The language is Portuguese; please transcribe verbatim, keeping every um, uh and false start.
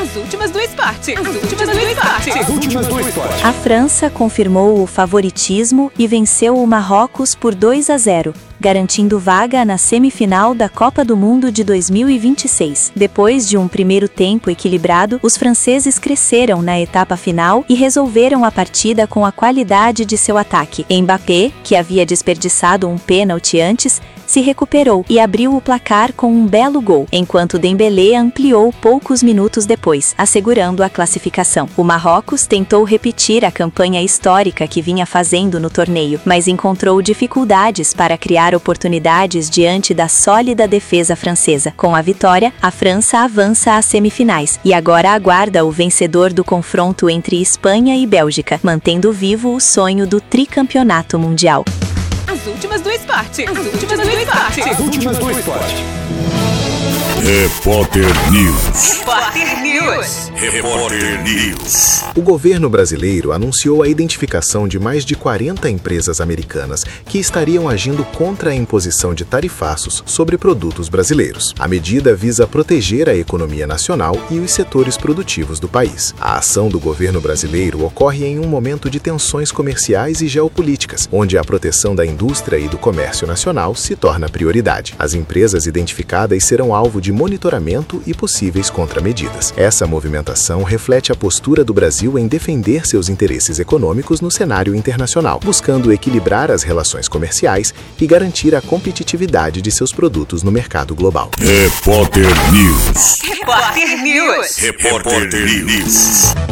As últimas do esporte. As últimas do esporte. As últimas do esporte. A França confirmou o favoritismo e venceu o Marrocos por dois a zero, garantindo vaga na semifinal da Copa do Mundo de dois mil e vinte e seis. Depois de um primeiro tempo equilibrado, os franceses cresceram na etapa final e resolveram a partida com a qualidade de seu ataque. Mbappé, que havia desperdiçado um pênalti antes, se recuperou e abriu o placar com um belo gol, enquanto Dembélé ampliou poucos minutos depois, assegurando a classificação. O Marrocos tentou repetir a campanha histórica que vinha fazendo no torneio, mas encontrou dificuldades para criar oportunidades diante da sólida defesa francesa. Com a vitória, a França avança às semifinais e agora aguarda o vencedor do confronto entre Espanha e Bélgica, mantendo vivo o sonho do tricampeonato mundial. As últimas do esporte. As últimas do esporte. As últimas do esporte. Repórter News. Repórter News. Repórter News. O governo brasileiro anunciou a identificação de mais de quarenta empresas americanas que estariam agindo contra a imposição de tarifaços sobre produtos brasileiros. A medida visa proteger a economia nacional e os setores produtivos do país. A ação do governo brasileiro ocorre em um momento de tensões comerciais e geopolíticas, onde a proteção da indústria e do comércio nacional se torna prioridade. As empresas identificadas serão alvo de monitoramento e possíveis contramedidas. Essa movimentação reflete a postura do Brasil em defender seus interesses econômicos no cenário internacional, buscando equilibrar as relações comerciais e garantir a competitividade de seus produtos no mercado global. Repórter News. Repórter News. Repórter News.